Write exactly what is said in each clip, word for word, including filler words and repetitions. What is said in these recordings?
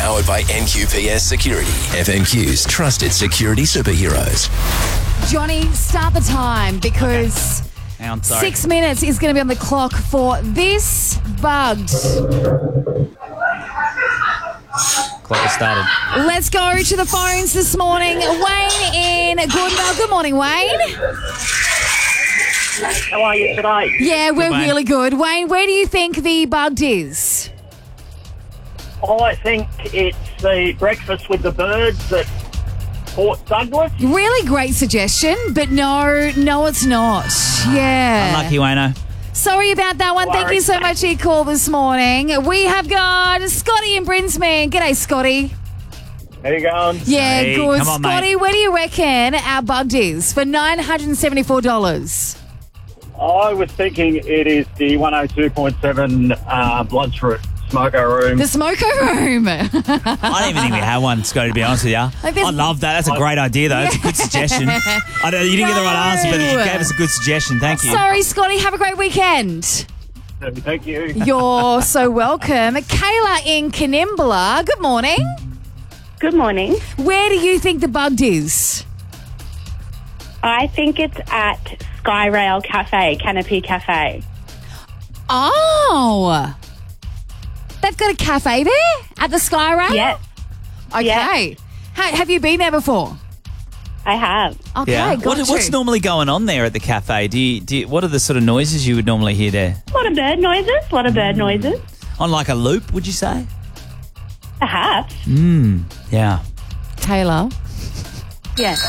Powered by N Q P S Security. F N Q's trusted security superheroes. Johnny, start the time because Okay. Hang on, sorry. six minutes is going to be on the clock for this bugged. Clock has started. Let's go to the phones this morning. Wayne in Goodmouth. Good morning, Wayne. How are you today? Yeah, we're Wayne. really good. Wayne, where do you think the bugged is? I think it's the breakfast with the birds at Port Douglas. Really great suggestion, but no, no, it's not. Yeah. Unlucky, Wayno. Sorry about that one. Thank you so much for your call this morning. We have got Scotty in Brinsman. G'day, Scotty. How you going? Yeah, Hey, good. come on, mate. Scotty, where do you reckon our bugged is for nine hundred seventy-four dollars? I was thinking it is the one oh two point seven uh, Bloodsfruit Smoko Room. The Smoko Room. I don't even think we have one, Scotty, to be honest with you. Like this- I love that. That's a great idea, though. It's a good suggestion. I don't, you didn't get the right answer, but you No. gave us a good suggestion. Thank you. Sorry, Scotty. Have a great weekend. Thank you. You're so welcome. Kayla in Kanimbla. Good morning. Good morning. Where do you think the bugged is? I think it's at Skyrail Cafe, Canopy Cafe. Oh. They've got a cafe there at the Sky Rail? Yes, Okay. Yeah. Ha- have you been there before? I have. Okay, Yeah. got What, you. what's normally going on there at the cafe? Do you, do you, what are the sort of noises you would normally hear there? A lot of bird noises, a lot of bird noises. On like a loop, would you say? Perhaps. Yeah. Taylor. Yes.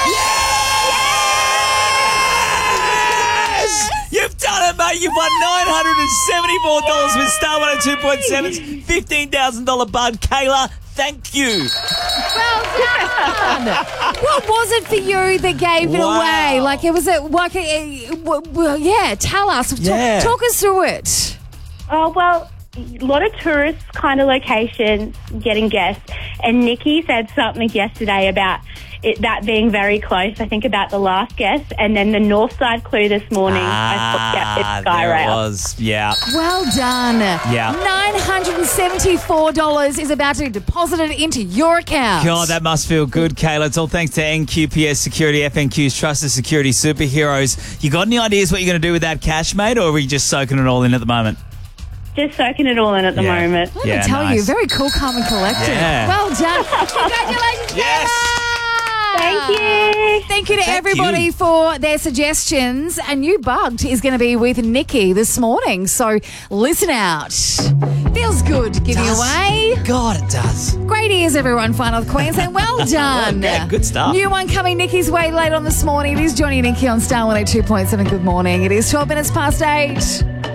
You've done it, mate. You've won nine hundred seventy-four dollars with Star one oh two point seven's fifteen thousand dollars bug. Kayla, thank you. Well done. What was it for you that gave it Wow. away? Like it was a like a, a- w- well, yeah. Tell us. Talk, Yeah. talk us through it. Oh, well, a lot of tourist kind of locations getting guests. And Nikki said something yesterday about it, that being very close, I think, about the last guest. And then the north side clue this morning, I thought, yeah, it's Ah, there it Skyrail. was. Yeah. Well done. Yeah. Nine hundred seventy-four dollars is about to be deposited into your account. God, that must feel good, Kayla. It's all thanks to N Q P S Security, F N Q's trusted security superheroes. You got any ideas what you're going to do with that cash, mate, or are you just soaking it all in at the moment? Just soaking it all in at the Yeah. moment. Let Yeah, me tell nice. you, very cool, calm, and collected. Yeah. Well done. Congratulations, Yes. Kayla. Thank you. Thank you to Thank everybody you. for their suggestions. A new bugged is going to be with Nikki this morning, so listen out. Feels good giving Does. away. God, it does. Great ears, everyone. Final Queensland. Well done. Yeah, good stuff. New one coming Nikki's way late on this morning. It is Johnny and Nikki on Star one oh two point seven. Good morning. It is twelve minutes past eight.